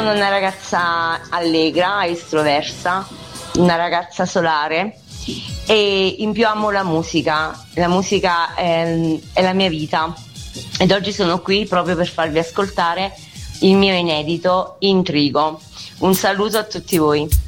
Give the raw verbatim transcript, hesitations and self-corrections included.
Sono una ragazza allegra, estroversa, una ragazza solare e in più amo la musica. La musica è, è la mia vita ed oggi sono qui proprio per farvi ascoltare il mio inedito Intrigo. Un saluto a tutti voi.